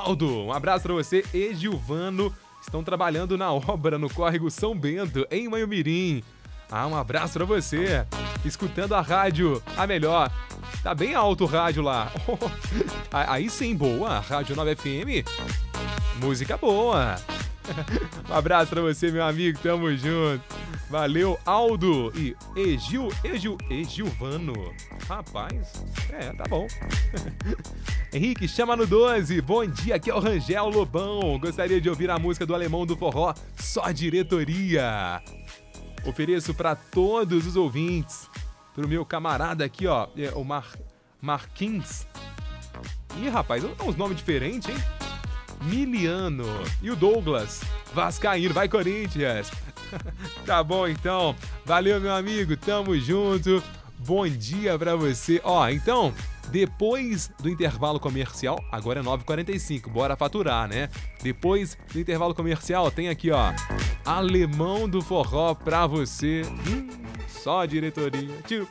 Aldo, um abraço pra você e Gilvano. Estão trabalhando na obra no córrego São Bento, em Manhumirim. Um abraço pra você. Escutando a rádio, a melhor. Tá bem alto o rádio lá. Aí sim, boa. Rádio 9 FM. Música boa. Um abraço pra você, meu amigo. Tamo junto. Valeu, Aldo e Gilvano. Rapaz, tá bom. Henrique, chama no 12. Bom dia, aqui é o Rangel Lobão. Gostaria de ouvir a música do Alemão do Forró, Só Diretoria. Ofereço pra todos os ouvintes. Pro meu camarada aqui, ó, o Marquins. Ih, rapaz, uns nomes diferentes, hein? Miliano. E o Douglas. Vascaíno, vai Corinthians. Tá bom, então. Valeu, meu amigo. Tamo junto. Bom dia pra você. Então, depois do intervalo comercial, agora é 9h45, bora faturar, né? Depois do intervalo comercial, tem aqui, ó, Alemão do Forró pra você. Só diretoria. Tiro.